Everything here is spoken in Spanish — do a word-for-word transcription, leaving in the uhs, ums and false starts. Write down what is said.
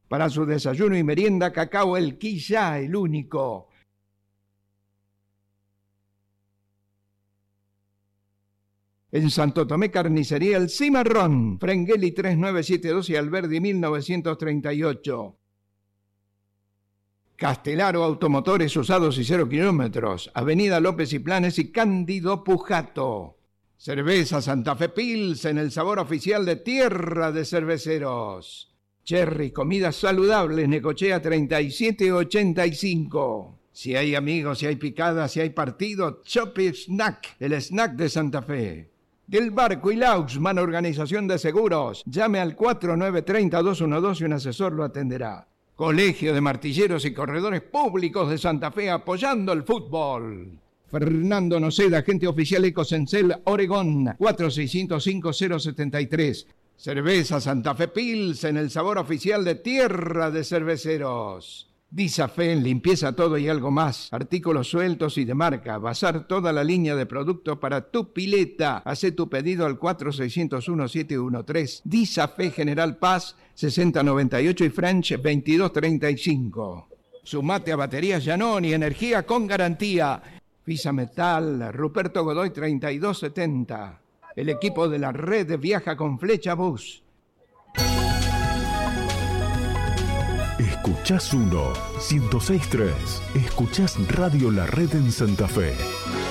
Para su desayuno y merienda, cacao El Quilla, el único. En Santo Tomé, carnicería El Cimarrón, Frengeli tres nueve siete dos y Alberdi mil novecientos treinta y ocho. Castelaro Automotores usados y cero kilómetros, Avenida López y Planes y Cándido Pujato. Cerveza Santa Fe Pilsen, el sabor oficial de Tierra de Cerveceros. Cherry, comidas saludables, Necochea treinta y siete ochenta y cinco. Si hay amigos, si hay picadas, si hay partido, Chopi Snack, el snack de Santa Fe. Del Barco y Lauxman, organización de seguros. Llame al cuatro nueve tres cero dos uno dos y un asesor lo atenderá. Colegio de Martilleros y Corredores Públicos de Santa Fe, apoyando el fútbol. Fernando Noceda, agente oficial Ecosencel, Oregón, cuatro seis cero cinco cero siete tres. Cerveza Santa Fe Pilsen, el sabor oficial de Tierra de Cerveceros. Disafen, limpieza todo y algo más. Artículos sueltos y de marca. Bazar toda la línea de productos para tu pileta. Hacé tu pedido al cuatro seis cero uno siete uno tres. Disafe, General Paz, sesenta noventa y ocho y French veintidós treinta y cinco. Sumate a Baterías Janoni, energía con garantía. Fisa Metal, Ruperto Godoy treinta y dos setenta. El equipo de la red viaja con Flecha Bus. Escuchás uno, ciento seis punto tres. Escuchás Radio La Red en Santa Fe.